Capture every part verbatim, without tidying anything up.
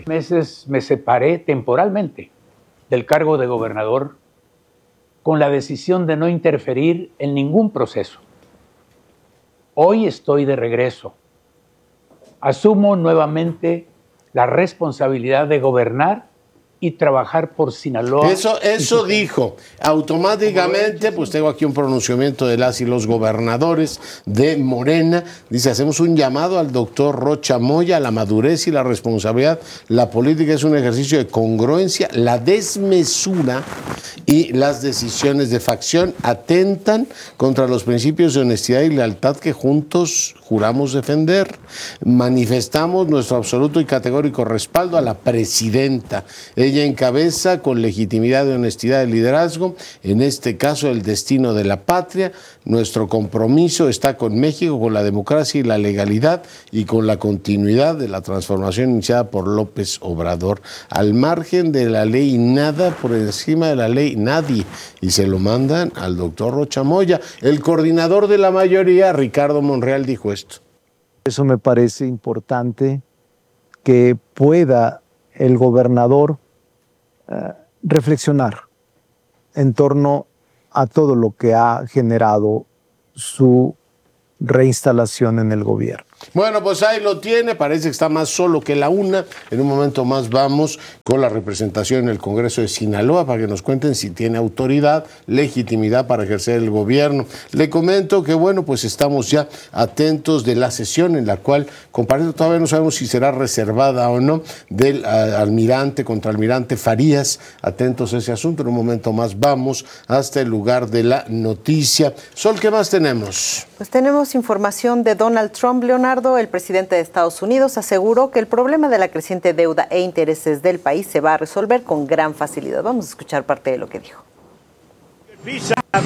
Meses me separé temporalmente del cargo de gobernador con la decisión de no interferir en ningún proceso. Hoy estoy de regreso. Asumo nuevamente la responsabilidad de gobernar y trabajar por Sinaloa. Eso, eso dijo. Automáticamente, pues tengo aquí un pronunciamiento de las y los gobernadores de Morena. Dice, hacemos un llamado al doctor Rocha Moya a la madurez y la responsabilidad. La política es un ejercicio de congruencia. La desmesura y las decisiones de facción atentan contra los principios de honestidad y lealtad que juntos juramos defender. Manifestamos nuestro absoluto y categórico respaldo a la presidenta. Ella encabeza con legitimidad de honestidad y liderazgo, en este caso el destino de la patria. Nuestro compromiso está con México, con la democracia y la legalidad y con la continuidad de la transformación iniciada por López Obrador. Al margen de la ley nada, por encima de la ley nadie. Y se lo mandan al doctor Rocha Moya. El coordinador de la mayoría, Ricardo Monreal, dijo esto. Eso me parece importante, que pueda el gobernador Uh, reflexionar en torno a todo lo que ha generado su reinstalación en el gobierno. Bueno, pues ahí lo tiene, parece que está más solo que la una. En un momento más vamos con la representación en el Congreso de Sinaloa para que nos cuenten si tiene autoridad, legitimidad para ejercer el gobierno. Le comento que, bueno, pues estamos ya atentos de la sesión en la cual, comparando, todavía no sabemos si será reservada o no, del uh, almirante, contraalmirante Farías. Atentos a ese asunto. En un momento más vamos hasta el lugar de la noticia. Sol, ¿qué más tenemos? Pues tenemos información de Donald Trump. Leonardo, el presidente de Estados Unidos, aseguró que el problema de la creciente deuda e intereses del país se va a resolver con gran facilidad. Vamos a escuchar parte de lo que dijo. Ha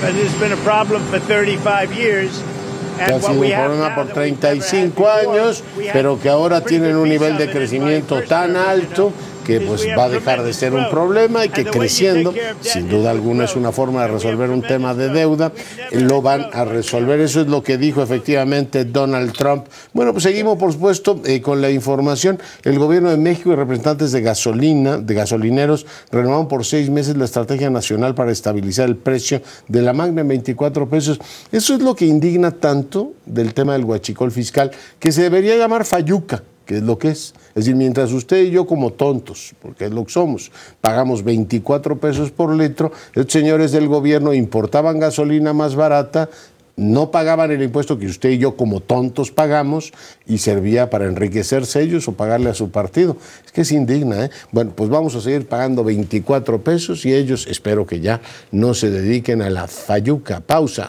sido un problema por treinta y cinco años, pero que ahora tienen un nivel de crecimiento tan alto que pues va a dejar de ser un problema y que creciendo, sin duda alguna es una forma de resolver un tema de deuda, lo van a resolver. Eso es lo que dijo efectivamente Donald Trump. Bueno, pues seguimos por supuesto eh, con la información. El gobierno de México y representantes de gasolina, de gasolineros, renovaron por seis meses la estrategia nacional para estabilizar el precio de la Magna en veinticuatro pesos. Eso es lo que indigna tanto del tema del huachicol fiscal, que se debería llamar fayuca, que es lo que es. Es decir, mientras usted y yo como tontos, porque es lo que somos, pagamos veinticuatro pesos por litro, estos señores del gobierno importaban gasolina más barata, no pagaban el impuesto que usted y yo como tontos pagamos y servía para enriquecerse ellos o pagarle a su partido. Es que es indigna, ¿eh? Bueno, pues vamos a seguir pagando veinticuatro pesos y ellos espero que ya no se dediquen a la fayuca. Pausa.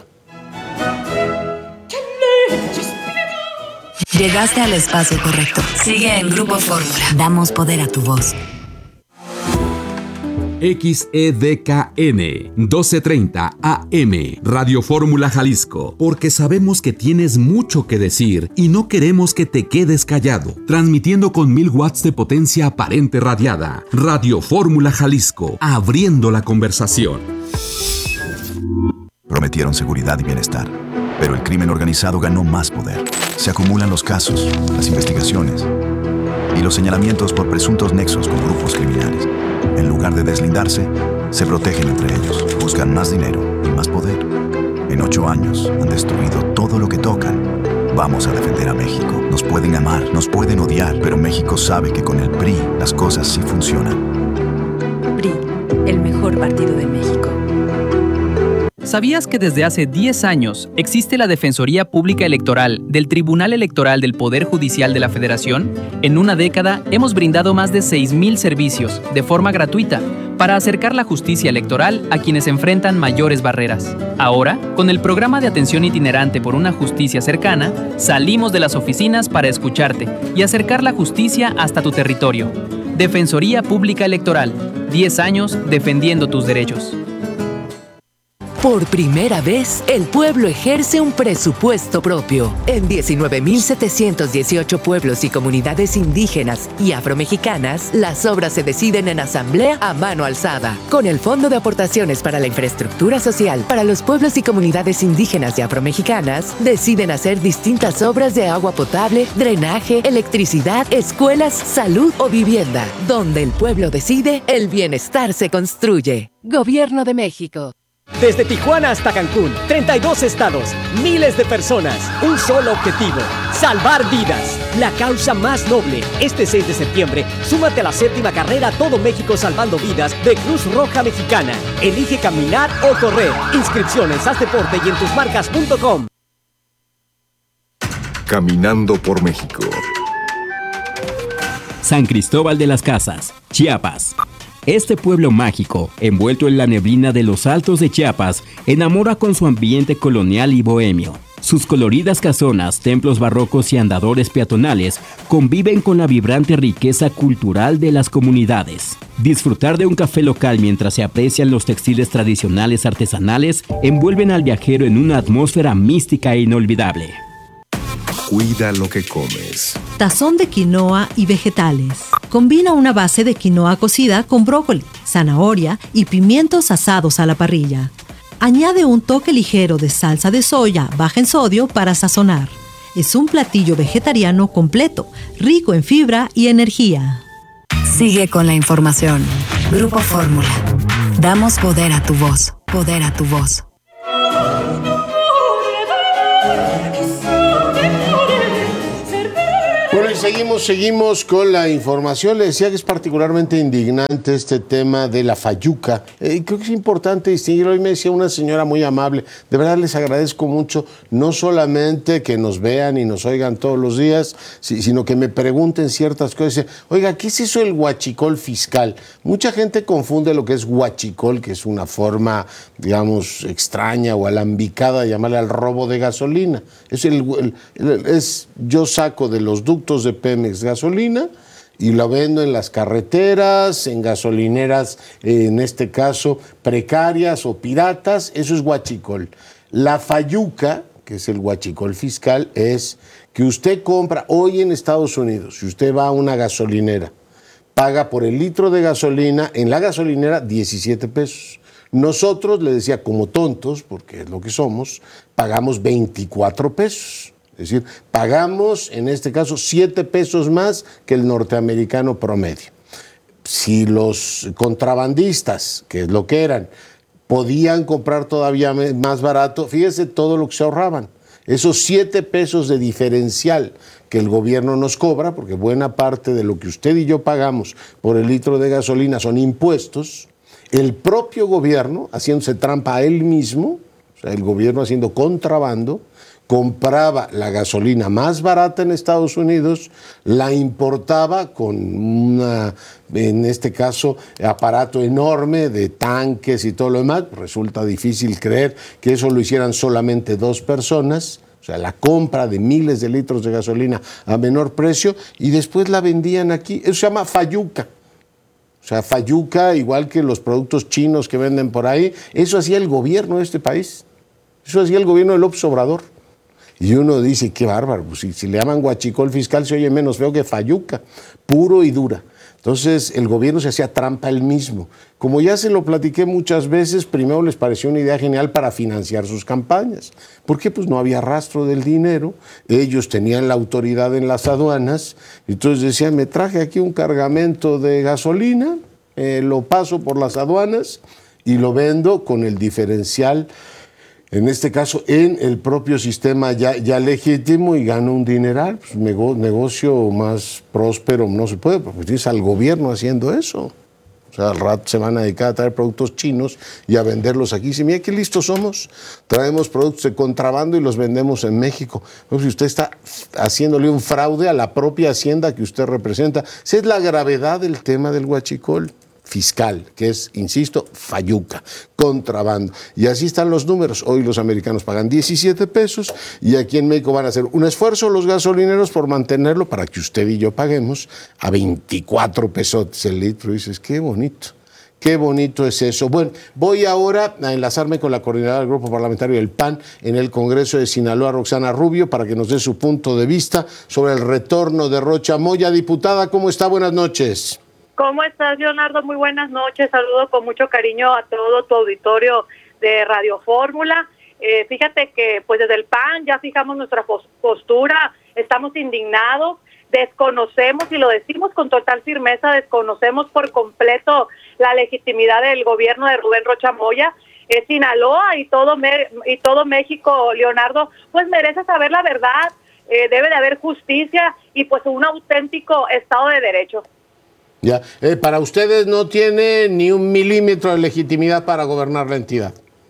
Llegaste al espacio correcto. Sigue en Grupo Fórmula. Damos poder a tu voz. X E D K N doce treinta A M Radio Fórmula Jalisco, porque sabemos que tienes mucho que decir y no queremos que te quedes callado. Transmitiendo con mil watts de potencia aparente radiada. Radio Fórmula Jalisco, abriendo la conversación. Prometieron seguridad y bienestar, pero el crimen organizado ganó más poder. Se acumulan los casos, las investigaciones y los señalamientos por presuntos nexos con grupos criminales. En lugar de deslindarse, se protegen entre ellos, buscan más dinero y más poder. En ocho años han destruido todo lo que tocan. Vamos a defender a México. Nos pueden amar, nos pueden odiar, pero México sabe que con el P R I las cosas sí funcionan. P R I, el mejor partido de México. ¿Sabías que desde hace diez años existe la Defensoría Pública Electoral del Tribunal Electoral del Poder Judicial de la Federación? En una década hemos brindado más de seis mil servicios de forma gratuita para acercar la justicia electoral a quienes enfrentan mayores barreras. Ahora, con el programa de atención itinerante por una justicia cercana, salimos de las oficinas para escucharte y acercar la justicia hasta tu territorio. Defensoría Pública Electoral, diez años defendiendo tus derechos. Por primera vez, el pueblo ejerce un presupuesto propio. En diecinueve mil setecientos dieciocho pueblos y comunidades indígenas y afromexicanas, las obras se deciden en asamblea a mano alzada. Con el Fondo de Aportaciones para la Infraestructura Social para los pueblos y comunidades indígenas y afromexicanas, deciden hacer distintas obras de agua potable, drenaje, electricidad, escuelas, salud o vivienda. Donde el pueblo decide, el bienestar se construye. Gobierno de México. Desde Tijuana hasta Cancún, treinta y dos estados, miles de personas, un solo objetivo, salvar vidas. La causa más noble. Este seis de septiembre, súmate a la séptima carrera Todo México Salvando Vidas de Cruz Roja Mexicana. Elige caminar o correr. Inscripciones, haz deporte y en tus marcas punto com. Caminando por México. San Cristóbal de las Casas, Chiapas. Este pueblo mágico, envuelto en la neblina de los altos de Chiapas, enamora con su ambiente colonial y bohemio. Sus coloridas casonas, templos barrocos y andadores peatonales conviven con la vibrante riqueza cultural de las comunidades. Disfrutar de un café local mientras se aprecian los textiles tradicionales artesanales envuelven al viajero en una atmósfera mística e inolvidable. Cuida lo que comes. Tazón de quinoa y vegetales. Combina una base de quinoa cocida con brócoli, zanahoria y pimientos asados a la parrilla. Añade un toque ligero de salsa de soya baja en sodio para sazonar. Es un platillo vegetariano completo, rico en fibra y energía. Sigue con la información. Grupo Fórmula. Damos poder a tu voz. Poder a tu voz. Bueno, y seguimos, seguimos con la información. Le decía que es particularmente indignante este tema de la fayuca. Eh, creo que es importante distinguirlo. Hoy me decía una señora muy amable. De verdad les agradezco mucho, no solamente que nos vean y nos oigan todos los días, sino que me pregunten ciertas cosas. Oiga, ¿qué es eso del huachicol fiscal? Mucha gente confunde lo que es huachicol, que es una forma, digamos, extraña o alambicada de llamarle al robo de gasolina. Es el, el, el es yo saco de los ductos de Pemex gasolina y lo vendo en las carreteras, en gasolineras, en este caso precarias o piratas. Eso es huachicol. La fayuca, que es el huachicol fiscal, es que usted compra hoy en Estados Unidos, si usted va a una gasolinera, paga por el litro de gasolina en la gasolinera diecisiete pesos. Nosotros, le decía, como tontos, porque es lo que somos, pagamos veinticuatro pesos. Es decir, pagamos, en este caso, siete pesos más que el norteamericano promedio. Si los contrabandistas, que es lo que eran, podían comprar todavía más barato, fíjese todo lo que se ahorraban. Esos siete pesos de diferencial que el gobierno nos cobra, porque buena parte de lo que usted y yo pagamos por el litro de gasolina son impuestos, el propio gobierno, haciéndose trampa a él mismo, o sea, el gobierno haciendo contrabando, compraba la gasolina más barata en Estados Unidos, la importaba con una, en este caso, aparato enorme de tanques y todo lo demás. Resulta difícil creer que eso lo hicieran solamente dos personas, o sea, la compra de miles de litros de gasolina a menor precio y después la vendían aquí. Eso se llama fayuca. O sea, fayuca, igual que los productos chinos que venden por ahí, eso hacía el gobierno de este país. Eso hacía el gobierno de López Obrador. Y uno dice, qué bárbaro, pues si, si le llaman huachicol fiscal se oye menos feo que fayuca, puro y dura. Entonces el gobierno se hacía trampa él mismo. Como ya se lo platiqué muchas veces, primero les pareció una idea genial para financiar sus campañas. ¿Por qué? Pues no había rastro del dinero, ellos tenían la autoridad en las aduanas, entonces decían, me traje aquí un cargamento de gasolina, eh, lo paso por las aduanas y lo vendo con el diferencial, en este caso, en el propio sistema ya, ya legítimo y gana un dineral. Pues, negocio más próspero no se puede, porque tienes al gobierno haciendo eso. O sea, al rato se van a dedicar a traer productos chinos y a venderlos aquí. Si mira qué listos somos, traemos productos de contrabando y los vendemos en México. Pues, si usted está haciéndole un fraude a la propia hacienda que usted representa, esa es la gravedad del tema del huachicol fiscal, que es, insisto, fayuca, contrabando. Y así están los números. Hoy los americanos pagan diecisiete pesos y aquí en México van a hacer un esfuerzo los gasolineros por mantenerlo para que usted y yo paguemos a veinticuatro pesos el litro. Y dices, qué bonito, Qué bonito es eso. Bueno, voy ahora a enlazarme con la coordinadora del Grupo Parlamentario del P A N en el Congreso de Sinaloa, Roxana Rubio, para que nos dé su punto de vista sobre el retorno de Rocha Moya. Diputada, ¿cómo está? Buenas noches. ¿Cómo estás, Leonardo? Muy buenas noches. Saludo con mucho cariño a todo tu auditorio de Radio Fórmula. Eh, fíjate que pues desde el P A N ya fijamos nuestra postura, estamos indignados, desconocemos, y lo decimos con total firmeza, desconocemos por completo la legitimidad del gobierno de Rubén Rocha Moya. Eh, Sinaloa y todo, me, y todo México, Leonardo, pues merece saber la verdad, eh, debe de haber justicia y pues un auténtico Estado de Derecho. Ya, eh, para ustedes no tiene ni un milímetro de legitimidad para gobernar la entidad.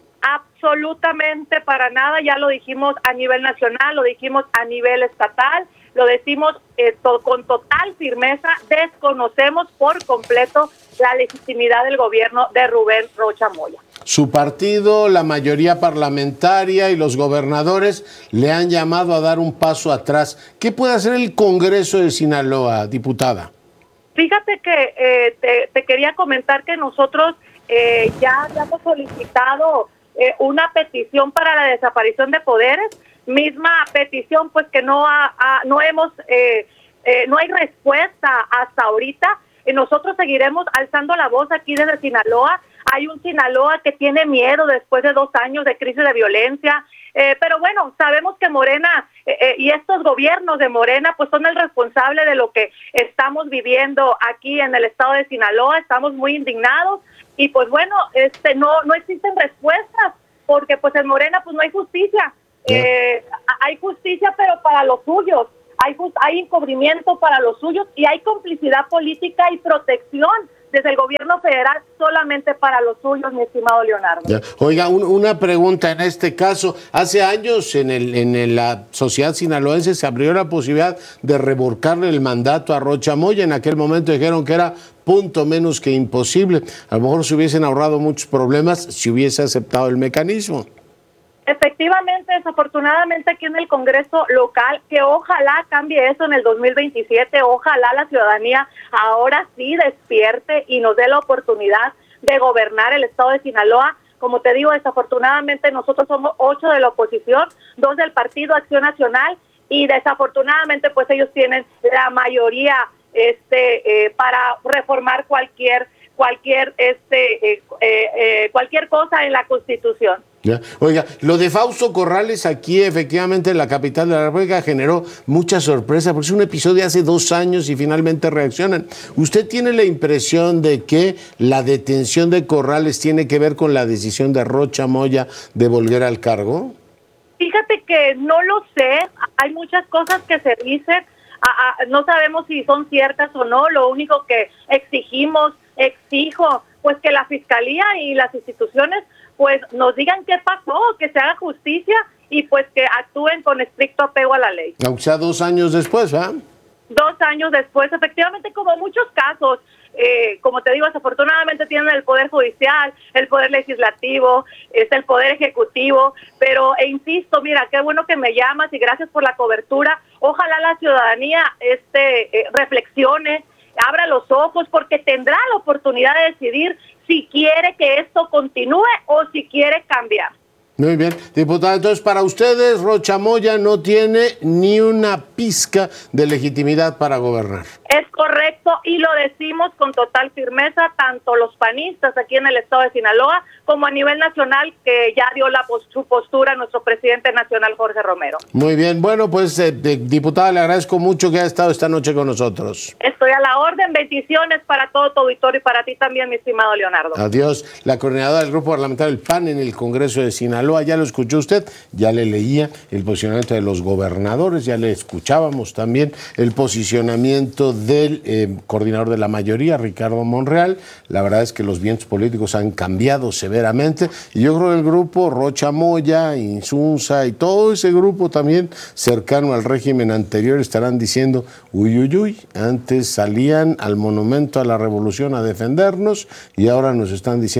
Absolutamente para nada, ya lo dijimos a nivel nacional, lo dijimos a nivel estatal, lo decimos eh, to- con total firmeza, desconocemos por completo la legitimidad del gobierno de Rubén Rocha Moya. Su partido, la mayoría parlamentaria y los gobernadores le han llamado a dar un paso atrás. ¿Qué puede hacer el Congreso de Sinaloa, diputada? Fíjate que eh, te, te quería comentar que nosotros eh, ya habíamos solicitado eh, una petición para la desaparición de poderes, misma petición pues que no ha, ha, no hemos eh, eh, no hay respuesta hasta ahorita. Y nosotros seguiremos alzando la voz aquí desde Sinaloa. Hay un Sinaloa que tiene miedo después de dos años de crisis de violencia, eh, pero bueno, sabemos que Morena eh, eh, y estos gobiernos de Morena pues son el responsable de lo que estamos viviendo aquí en el estado de Sinaloa. Estamos muy indignados y pues bueno, este no no existen respuestas porque pues en Morena pues no hay justicia. Eh, hay justicia pero para los suyos, hay, hay encubrimiento para los suyos y hay complicidad política y protección desde el gobierno federal solamente para los suyos, mi estimado Leonardo. Ya. Oiga, un, una pregunta en este caso. Hace años en, el, en el, la sociedad sinaloense se abrió la posibilidad de revocarle el mandato a Rocha Moya. En aquel momento dijeron que era punto menos que imposible. A lo mejor se hubiesen ahorrado muchos problemas si hubiese aceptado el mecanismo. Efectivamente, desafortunadamente aquí en el Congreso local, que ojalá cambie eso en el dos mil veintisiete, ojalá la ciudadanía ahora sí despierte y nos dé la oportunidad de gobernar el estado de Sinaloa. Como te digo, desafortunadamente nosotros somos ocho de la oposición, dos del Partido Acción Nacional y desafortunadamente pues ellos tienen la mayoría este eh, para reformar cualquier cualquier este eh, eh, eh, cualquier cosa en la Constitución. Ya. Oiga, lo de Fausto Corrales aquí efectivamente en la capital de la República generó mucha sorpresa porque es un episodio de hace dos años y finalmente reaccionan. ¿Usted tiene la impresión de que la detención de Corrales tiene que ver con la decisión de Rocha Moya de volver al cargo? Fíjate que no lo sé, hay muchas cosas que se dicen, a, a, no sabemos si son ciertas o no, lo único que exigimos, exijo, pues que la Fiscalía y las instituciones pues nos digan qué pasó, que se haga justicia y pues que actúen con estricto apego a la ley. Aunque sea dos años después, ¿verdad? Dos años después, efectivamente, como muchos casos, eh, como te digo, desafortunadamente tienen el Poder Judicial, el Poder Legislativo, es el Poder Ejecutivo, pero, e insisto, mira, qué bueno que me llamas y gracias por la cobertura. Ojalá la ciudadanía este eh, reflexione, abra los ojos, porque tendrá la oportunidad de decidir si quiere que esto continúe o si quiere cambiar. Muy bien, diputada, entonces para ustedes Rocha Moya no tiene ni una pizca de legitimidad para gobernar. Es correcto y lo decimos con total firmeza, tanto los panistas aquí en el estado de Sinaloa como a nivel nacional, que ya dio la su postura nuestro presidente nacional Jorge Romero. Muy bien, bueno pues eh, diputada, le agradezco mucho que haya estado esta noche con nosotros. Estoy a la orden, bendiciones para todo tu auditorio y para ti también, mi estimado Leonardo. Adiós. La coordinadora del Grupo Parlamentario del P A N en el Congreso de Sinaloa, ya lo escuchó usted, ya le leía el posicionamiento de los gobernadores, ya le escuchábamos también el posicionamiento del eh, coordinador de la mayoría, Ricardo Monreal. La verdad es que los vientos políticos han cambiado severamente y yo creo que el grupo Rocha Moya, Insunza y todo ese grupo también cercano al régimen anterior estarán diciendo uy, uy, uy, antes salían al Monumento a la Revolución a defendernos y ahora nos están diciendo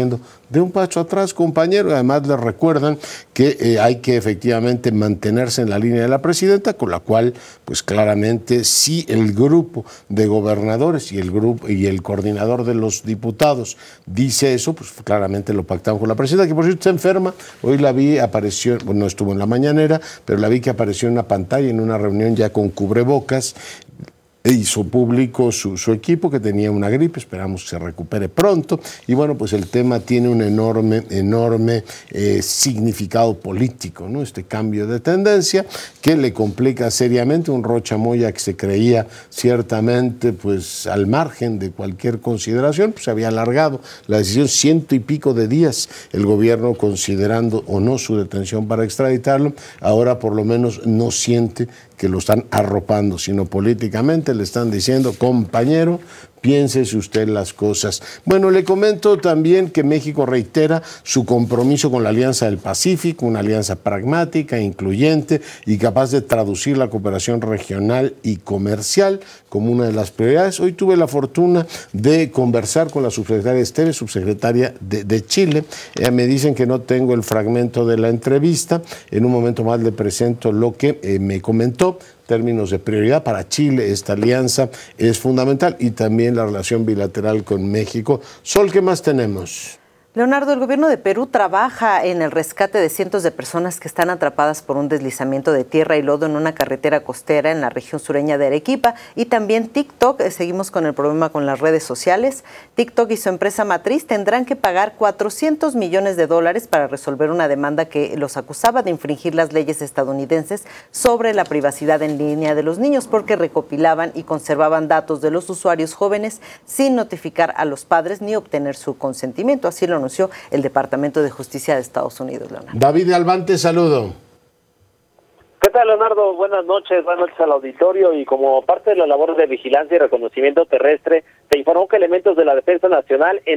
de un paso atrás, compañero. Además le recuerdan que eh, hay que efectivamente mantenerse en la línea de la presidenta, con la cual, pues claramente, si el grupo de gobernadores y el grupo y el coordinador de los diputados dice eso, pues claramente lo pactamos con la presidenta, que por cierto está enferma. Hoy la vi, apareció, bueno, no estuvo en la mañanera, pero la vi que apareció en una pantalla en una reunión ya con cubrebocas. Hizo público su, su equipo que tenía una gripe, esperamos que se recupere pronto. Y bueno, pues el tema tiene un enorme, enorme eh, significado político, ¿no? Este cambio de tendencia que le complica seriamente un Rocha Moya que se creía ciertamente pues al margen de cualquier consideración, pues se había alargado la decisión ciento y pico de días, el gobierno considerando o no su detención para extraditarlo. Ahora por lo menos no siente que lo están arropando, sino políticamente le están diciendo, compañero, piénsese usted las cosas. Bueno, le comento también que México reitera su compromiso con la Alianza del Pacífico, una alianza pragmática, incluyente y capaz de traducir la cooperación regional y comercial como una de las prioridades. Hoy tuve la fortuna de conversar con la subsecretaria Esteves, subsecretaria de, de Chile. Eh, me dicen que no tengo el fragmento de la entrevista. En un momento más le presento lo que eh, me comentó. Términos de prioridad para Chile, esta alianza es fundamental, y también la relación bilateral con México. Sol, ¿qué más tenemos? Leonardo, el gobierno de Perú trabaja en el rescate de cientos de personas que están atrapadas por un deslizamiento de tierra y lodo en una carretera costera en la región sureña de Arequipa. Y también TikTok, seguimos con el problema con las redes sociales. TikTok y su empresa matriz tendrán que pagar cuatrocientos millones de dólares para resolver una demanda que los acusaba de infringir las leyes estadounidenses sobre la privacidad en línea de los niños, porque recopilaban y conservaban datos de los usuarios jóvenes sin notificar a los padres ni obtener su consentimiento. Así lo anunció el Departamento de Justicia de Estados Unidos, Leonardo. David de Albante, saludo. ¿Qué tal, Leonardo? Buenas noches, buenas noches al auditorio. Y como parte de la labor de vigilancia y reconocimiento terrestre, se informó que elementos de la Defensa Nacional